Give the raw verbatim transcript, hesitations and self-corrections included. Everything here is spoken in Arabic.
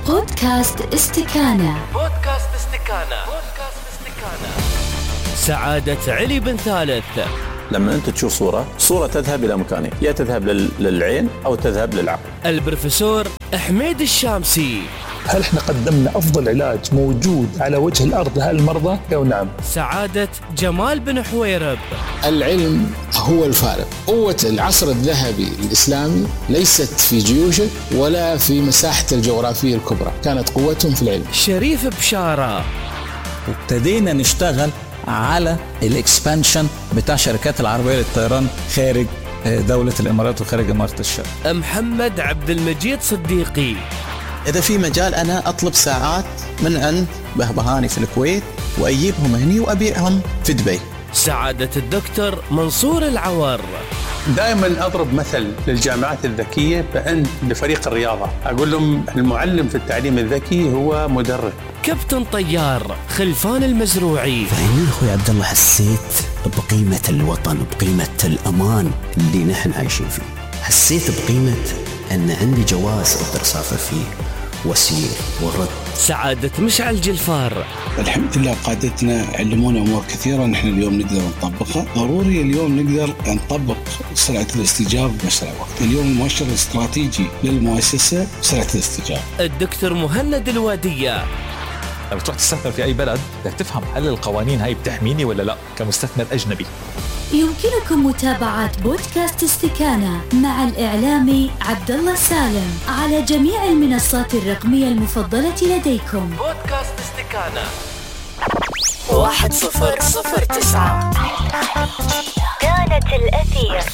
بودكاست استكانة. بودكاست استكانة. بودكاست استكانة. سعادة علي بن ثالث. لما أنت تشوف صورة صورة تذهب إلى مكانين، يا تذهب للعين أو تذهب للعقل. البروفيسور حميد الشامسي. هل احنا قدمنا أفضل علاج موجود على وجه الأرض لهالمرضى؟ أو نعم. سعادة جمال بن حويرب. العلم هو الفارق. قوة العصر الذهبي الإسلامي ليست في جيوشه ولا في مساحة الجغرافية الكبرى، كانت قوتهم في العلم. شريف بشارة. وابتدينا نشتغل على الاكسبانشن بتاع شركات العربية للطيران خارج دولة الإمارات وخارج إمارة الشرق. محمد عبد المجيد صديقي. إذا في مجال أنا أطلب ساعات من عند بهبهاني في الكويت وأجيبهم هني وأبيعهم في دبي. سعادة الدكتور منصور العور. دائما أضرب مثل للجامعات الذكية بأن لفريق الرياضة أقول لهم المعلم في التعليم الذكي هو مدرب. كابتن طيار خلفان المزروعي. فإني أخوي عبد الله حسيت بقيمة الوطن، بقيمة الأمان اللي نحن عايشين فيه. حسيت بقيمة أن عندي جواز أقدر أسافر فيه وسير ورد. سعادة مشعل جلفار. الحمد لله قادتنا علمونا أمور كثيرة نحن اليوم نقدر نطبقها. ضروري اليوم نقدر نطبق سرعة الاستجابة بأسرع وقت. اليوم المؤشر الاستراتيجي للمؤسسة سرعة الاستجابة. الدكتور مهند الوادية. لما تروح تستثمر في أي بلد بدك تفهم هل القوانين هاي بتحميني ولا لا كمستثمر أجنبي. يمكنكم متابعة بودكاست استكانة مع الإعلامي عبد الله سالم على جميع المنصات الرقمية المفضلة لديكم. بودكاست استكانة. واحد صفر صفر تسعة كانت الأثير.